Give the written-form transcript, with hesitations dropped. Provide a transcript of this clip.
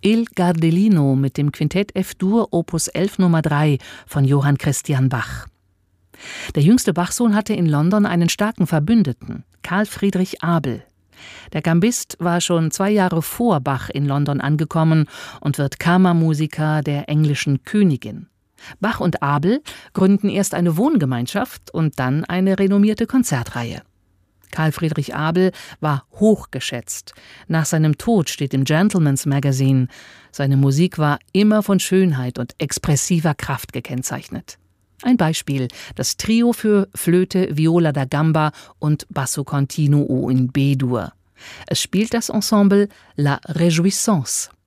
Il Gardelino mit dem Quintett F-Dur Opus 11 Nummer 3 von Johann Christian Bach. Der jüngste Bachsohn hatte in London einen starken Verbündeten, Karl Friedrich Abel. Der Gambist war schon 2 Jahre vor Bach in London angekommen und wird Kammermusiker der englischen Königin. Bach und Abel gründen erst eine Wohngemeinschaft und dann eine renommierte Konzertreihe. Karl Friedrich Abel war hochgeschätzt. Nach seinem Tod steht im Gentleman's Magazine: Seine Musik war immer von Schönheit und expressiver Kraft gekennzeichnet. Ein Beispiel: das Trio für Flöte, Viola da Gamba und Basso Continuo in B-Dur. Es spielt das Ensemble La Réjouissance.